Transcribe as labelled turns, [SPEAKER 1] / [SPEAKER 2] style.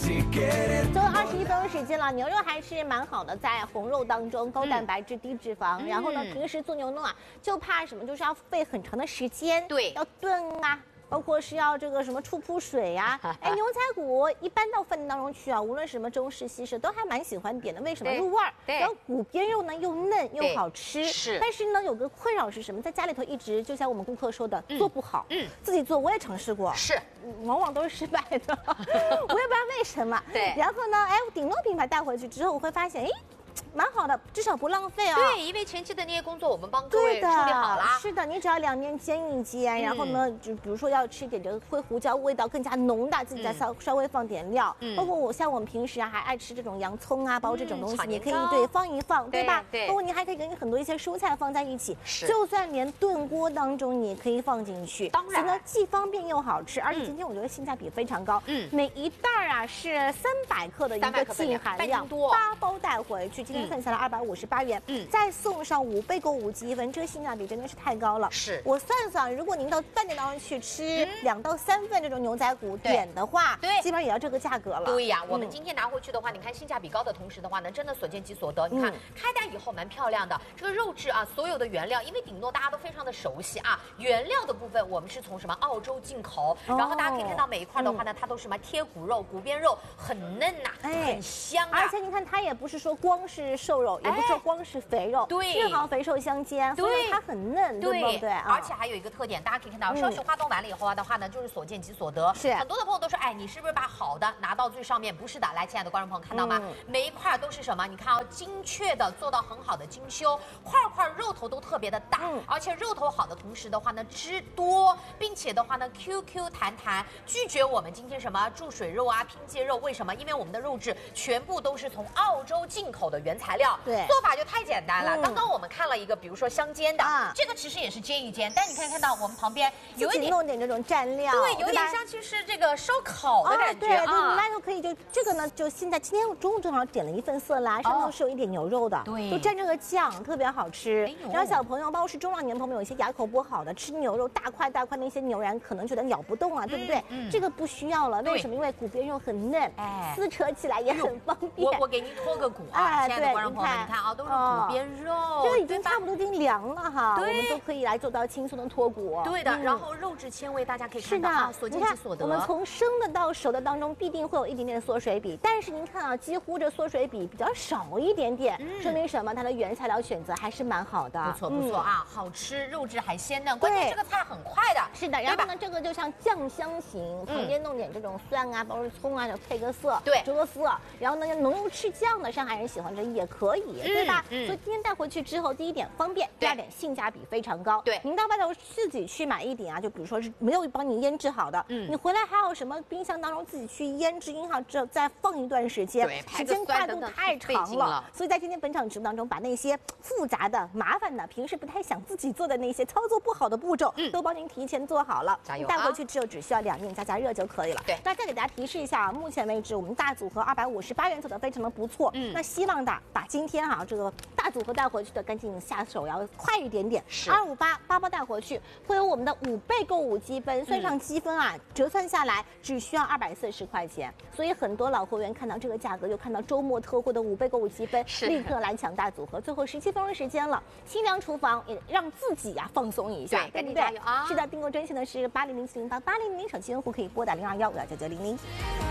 [SPEAKER 1] 最后21分钟时间了，牛肉还是蛮好的，在红肉当中，高蛋白质、低脂肪。然后呢，平时做牛肉啊，就怕什么，就是要费很长的时间，
[SPEAKER 2] 对，
[SPEAKER 1] 要炖啊。包括是要这个什么出铺水呀、哎，牛仔骨一般到饭店当中去啊，无论什么中式、西式，都还蛮喜欢点的。为什么？入味儿。
[SPEAKER 2] 对。
[SPEAKER 1] 然后骨边肉呢又嫩又好吃。
[SPEAKER 2] 是。
[SPEAKER 1] 但是呢，有个困扰是什么？在家里头一直就像我们顾客说的，做不好。自己做我也尝试过。
[SPEAKER 2] 是。
[SPEAKER 1] 往往都是失败的，我也不知道为什么。
[SPEAKER 2] 对。
[SPEAKER 1] 然后呢，哎，顶诺品牌带回去之后，我会发现，哎。蛮好的，至少不浪费啊。
[SPEAKER 2] 对，因为前期的那些工作我们帮各位处理好了。
[SPEAKER 1] 是的，你只要两面煎一煎，然后呢，就比如说要吃一点这个灰胡椒味道更加浓的，自己再稍微放点料。包括我们平时啊还爱吃这种洋葱啊，包括这种东西，你可以放一放，对吧？
[SPEAKER 2] 对。
[SPEAKER 1] 包括你还可以跟很多一些蔬菜放在一起，就算连炖锅当中你可以放进去。
[SPEAKER 2] 当然。
[SPEAKER 1] 所以呢，既方便又好吃，而且今天我觉得性价比非常高。每一袋啊是300克的一个净含量，8包带回去，今天算下来258元，再送上5倍购5积分，这个性价比真的是太高了。
[SPEAKER 2] 是
[SPEAKER 1] 我算算，如果您到饭店当中去吃2到3份这种牛仔骨点的话，
[SPEAKER 2] 对，
[SPEAKER 1] 基本上也要这个价格了。
[SPEAKER 2] 对呀，我们今天拿回去的话，你看性价比高的同时的话呢，真的所见即所得。你看开袋以后蛮漂亮的，这个肉质啊，所有的原料，因为顶诺大家都非常的熟悉啊，原料的部分我们是从什么澳洲进口，然后大家可以看到每一块的话呢，它都是什么贴骨肉、骨边肉，很嫩呐，很香啊。
[SPEAKER 1] 而且你看它也不是说光是瘦肉，也不是说光是肥肉，
[SPEAKER 2] 对，
[SPEAKER 1] 正好肥瘦相间，所以它很嫩，对不对？
[SPEAKER 2] 而且还有一个特点，大家可以看到，少许化冻完了以后的话呢，就是所见即所得。
[SPEAKER 1] 是很
[SPEAKER 2] 多的朋友都说，哎，你是不是把好的拿到最上面？不是的，来，亲爱的观众朋友看到吗？每一块都是什么？你看啊，精确的做到很好的精修，块块肉头都特别的大，而且肉头好的同时的话呢，汁多，并且的话呢 ，QQ 弹弹，拒绝我们今天什么注水肉啊、拼接肉，为什么？因为我们的肉质全部都是从澳洲进口的原材料，
[SPEAKER 1] 对，
[SPEAKER 2] 做法就太简单了。刚刚我们看了一个，比如说香煎的，这个其实也是煎一煎，但你可以看到我们旁边有一点
[SPEAKER 1] 弄点这种蘸料，
[SPEAKER 2] 对，有点像去是这个烧烤的感觉
[SPEAKER 1] 啊。对，来头可以就这个呢，就现在今天中午正好点了一份色拉，上头是有一点牛肉的，
[SPEAKER 2] 对，
[SPEAKER 1] 就蘸这个酱特别好吃。然后小朋友，包括是中老年朋友，有一些牙口不好的，吃牛肉大块大块那些牛腩可能觉得咬不动啊，对不对？这个不需要了，为什么？因为骨边肉很嫩，撕扯起来也很方便。
[SPEAKER 2] 我给您脱个骨啊，亲爱的观众朋友们，你看啊，都是骨边肉，
[SPEAKER 1] 这个已经差不多已经凉了哈，我们都可以来做到轻松的脱骨。
[SPEAKER 2] 对的，然后肉质纤维大家可以看到啊，所见即所得。
[SPEAKER 1] 我们从生的到熟的当中必定会有一点点的缩水比，但是您看啊，几乎这缩水比比较少一点点，说明什么？它的原材料选择还是蛮好的。
[SPEAKER 2] 不错不错啊，好吃，肉质还鲜嫩，关键这个菜很快的。
[SPEAKER 1] 是的，然后呢，这个就像酱香型，旁边弄点这种蒜啊，包括葱啊，配个色，
[SPEAKER 2] 对，
[SPEAKER 1] 折色。然后呢，浓油赤酱的上海人喜欢这也可以，对吧？所以今天带回去之后，第一点方便，第二点性价比非常高。
[SPEAKER 2] 对，
[SPEAKER 1] 您到外头自己去买一点啊，就比如说是没有帮你腌制好的，你回来还有什么冰箱当中自己去腌制腌好之后再放一段时间，时间跨度太长了。所以在今天本场直播当中，把那些复杂的、麻烦的、平时不太想自己做的那些操作不好的步骤，都帮您提前做好了。
[SPEAKER 2] 加油！
[SPEAKER 1] 带回去之后只需要2面加热就可以了。
[SPEAKER 2] 对，
[SPEAKER 1] 那再给大家提示一下啊，目前为止我们大组合258元做的非常的不错。那希望的把今天这个大组合带回去的赶紧下手，要快一点点。258 8包带回去，会有我们的5倍购5积分，算上积分啊，折算下来只需要240块钱。所以很多老会员看到这个价格，又看到周末特惠的5倍购5积分，立刻来抢大组合。最后17分钟时间了，清凉厨房也让自己放松一下，对不对？是的，订购专线呢是8007088000，手机用户可以拨打021519900。